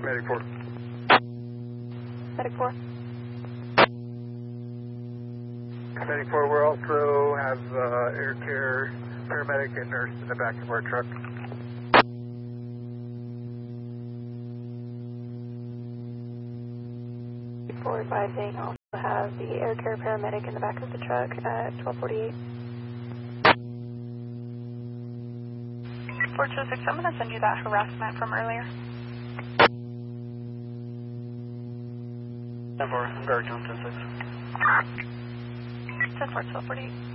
Medic 4. Medic 4. Medic 4, we also have air care, paramedic, and nurse in the back of our truck. Forward advising, also have the air care paramedic in the back of the truck at 1248. 426, I'm going to send you that harassment from earlier. 10-4, I'm guard Jones 10-6. 10-4, 1248.